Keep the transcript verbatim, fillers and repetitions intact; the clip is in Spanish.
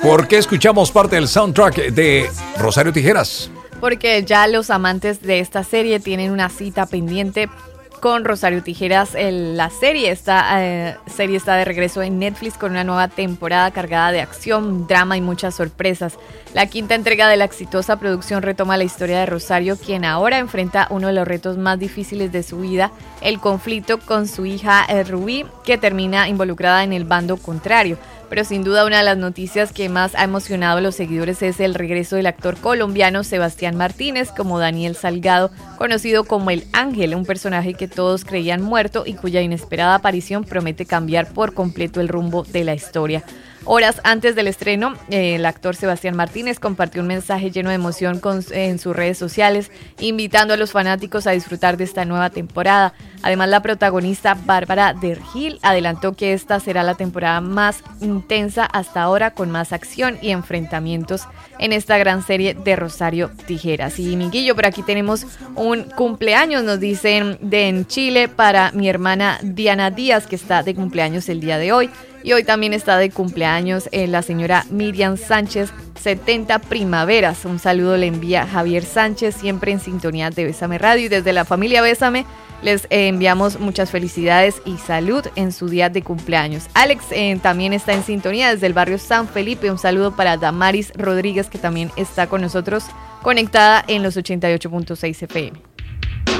¿Por qué escuchamos parte del soundtrack de Rosario Tijeras? Porque ya los amantes de esta serie tienen una cita pendiente con Rosario Tijeras. El, la serie está, eh, serie está de regreso en Netflix con una nueva temporada cargada de acción, drama y muchas sorpresas. La quinta entrega de la exitosa producción retoma la historia de Rosario, quien ahora enfrenta uno de los retos más difíciles de su vida, el conflicto con su hija eh, Rubí, que termina involucrada en el bando contrario. Pero sin duda una de las noticias que más ha emocionado a los seguidores es el regreso del actor colombiano Sebastián Martínez como Daniel Salgado, conocido como El Ángel, un personaje que todos creían muerto y cuya inesperada aparición promete cambiar por completo el rumbo de la historia. Horas antes del estreno, eh, el actor Sebastián Martínez compartió un mensaje lleno de emoción con, eh, en sus redes sociales, invitando a los fanáticos a disfrutar de esta nueva temporada. Además, la protagonista Bárbara Dergil adelantó que esta será la temporada más intensa hasta ahora, con más acción y enfrentamientos en esta gran serie de Rosario Tijeras. Y Miguillo, por aquí tenemos un cumpleaños, nos dicen de en Chile, para mi hermana Diana Díaz, que está de cumpleaños el día de hoy. Y hoy también está de cumpleaños eh, la señora Miriam Sánchez, setenta primaveras. Un saludo le envía Javier Sánchez, siempre en sintonía de Bésame Radio. Y desde la familia Bésame les eh, enviamos muchas felicidades y salud en su día de cumpleaños. Alex eh, también está en sintonía desde el barrio San Felipe. Un saludo para Damaris Rodríguez, que también está con nosotros conectada en los ochenta y ocho punto seis F M.